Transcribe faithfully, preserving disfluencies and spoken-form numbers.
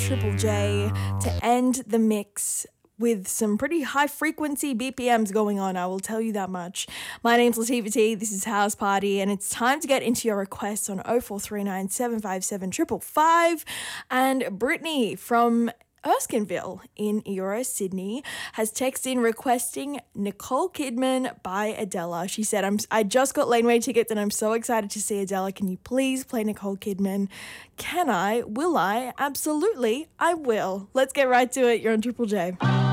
Triple J to end the mix with some pretty high frequency B P Ms going on, I will tell you that much. My name's Latifah T, this is House Party, and it's time to get into your requests on oh four three nine, seven five seven, five five five. And Brittany from Erskineville in Euro, Sydney, has texted in requesting Nicole Kidman by Adele. She said, I'm, I just got laneway tickets and I'm so excited to see Adele. Can you please play Nicole Kidman? Can I? Will I? Absolutely, I will. Let's get right to it. You're on Triple J.